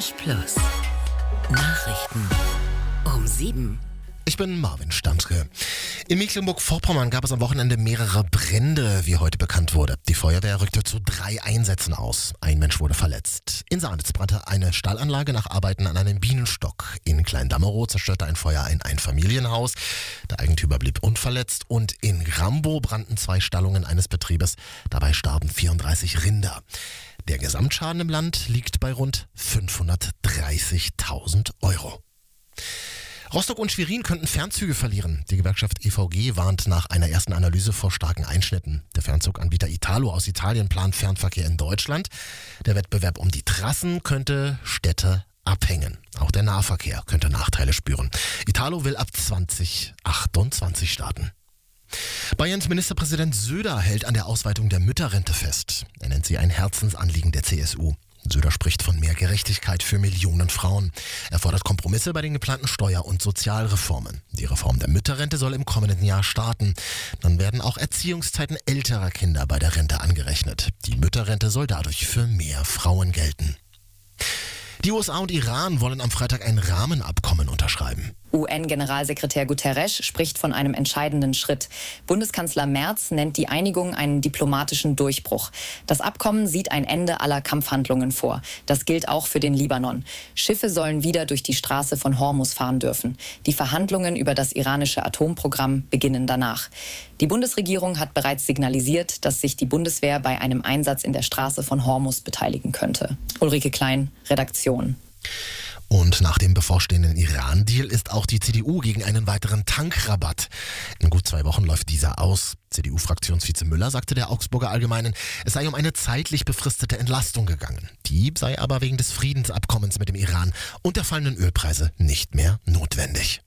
Lounge Plus. Nachrichten um 7. Ich bin Marvin Standke. In Mecklenburg-Vorpommern gab es am Wochenende mehrere Brände, wie heute bekannt wurde. Die Feuerwehr rückte zu 3 Einsätzen aus. Ein Mensch wurde verletzt. In Sahnitz brannte eine Stallanlage nach Arbeiten an einem Bienenstock. In Klein-Damerow zerstörte ein Feuer ein Einfamilienhaus. Der Eigentümer blieb unverletzt. Und in Grambow brannten 2 Stallungen eines Betriebes. Dabei starben 34 Rinder. Der Gesamtschaden im Land liegt bei rund 530.000 Euro. Rostock und Schwerin könnten Fernzüge verlieren. Die Gewerkschaft EVG warnt nach einer ersten Analyse vor starken Einschnitten. Der Fernzuganbieter Italo aus Italien plant Fernverkehr in Deutschland. Der Wettbewerb um die Trassen könnte Städte abhängen. Auch der Nahverkehr könnte Nachteile spüren. Italo will ab 2028 starten. Bayerns Ministerpräsident Söder hält an der Ausweitung der Mütterrente fest. Er nennt sie ein Herzensanliegen der CSU. Söder spricht von mehr Gerechtigkeit für Millionen Frauen. Er fordert Kompromisse bei den geplanten Steuer- und Sozialreformen. Die Reform der Mütterrente soll im kommenden Jahr starten. Dann werden auch Erziehungszeiten älterer Kinder bei der Rente angerechnet. Die Mütterrente soll dadurch für mehr Frauen gelten. Die USA und Iran wollen am Freitag ein Rahmenabkommen unterschreiben. UN-Generalsekretär Guterres spricht von einem entscheidenden Schritt. Bundeskanzler Merz nennt die Einigung einen diplomatischen Durchbruch. Das Abkommen sieht ein Ende aller Kampfhandlungen vor. Das gilt auch für den Libanon. Schiffe sollen wieder durch die Straße von Hormuz fahren dürfen. Die Verhandlungen über das iranische Atomprogramm beginnen danach. Die Bundesregierung hat bereits signalisiert, dass sich die Bundeswehr bei einem Einsatz in der Straße von Hormuz beteiligen könnte. Ulrike Klein, Redaktion. Und nach dem bevorstehenden Iran-Deal ist auch die CDU gegen einen weiteren Tankrabatt. In gut 2 Wochen läuft dieser aus. CDU-Fraktionsvize Müller sagte der Augsburger Allgemeinen, es sei um eine zeitlich befristete Entlastung gegangen. Die sei aber wegen des Friedensabkommens mit dem Iran und der fallenden Ölpreise nicht mehr notwendig.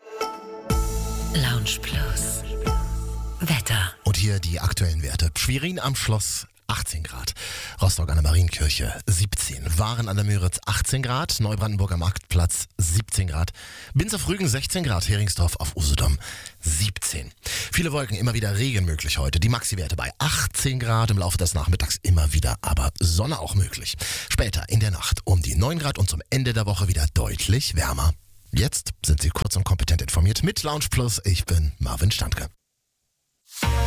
Lounge Plus. Wetter. Und hier die aktuellen Werte. Schwerin am Schloss 18 Grad, Rostock an der Marienkirche 17, Waren an der Müritz 18 Grad, Neubrandenburg am Marktplatz 17 Grad, Binz auf Rügen 16 Grad, Heringsdorf auf Usedom 17. Viele Wolken, immer wieder Regen möglich heute, die Maxi-Werte bei 18 Grad, im Laufe des Nachmittags immer wieder, aber Sonne auch möglich. Später in der Nacht um die 9 Grad und zum Ende der Woche wieder deutlich wärmer. Jetzt sind Sie kurz und kompetent informiert mit Lounge Plus. Ich bin Marvin Standke.